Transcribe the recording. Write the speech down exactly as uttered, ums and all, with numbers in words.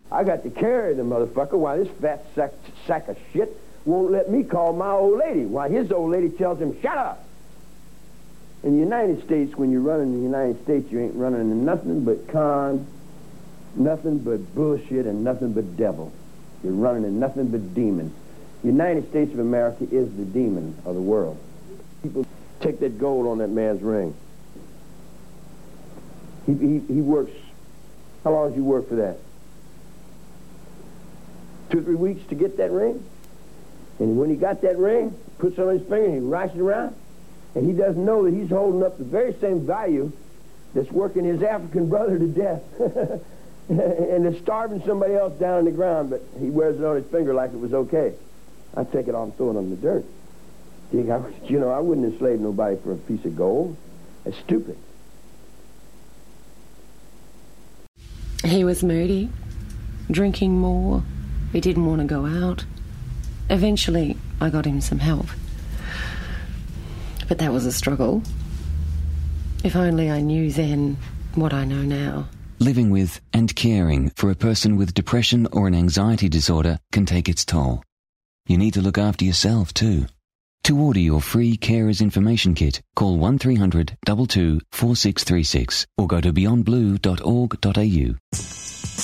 I got to carry the motherfucker while this fat sack, sack of shit won't let me call my old lady. While his old lady tells him, shut up. In the United States, when you're running in the United States, you ain't running in nothing but con, nothing but bullshit, and nothing but devil. You're running in nothing but demons. The United States of America is the demon of the world. People take that gold on that man's ring. He, he, he works. How long does he work for that? Two or three weeks to get that ring? And when he got that ring, he puts it on his finger and he writes it around, and he doesn't know that he's holding up the very same value that's working his African brother to death and is starving somebody else down on the ground, but he wears it on his finger like it was okay. I take it off and throw it on the dirt. Think I, you know, I wouldn't enslave nobody for a piece of gold. That's stupid. He was moody, drinking more. He didn't want to go out. Eventually, I got him some help. But that was a struggle. If only I knew then what I know now. Living with and caring for a person with depression or an anxiety disorder can take its toll. You need to look after yourself too. To order your free Carers Information Kit, call one three hundred two two four six three six or go to beyond blue dot org dot a u.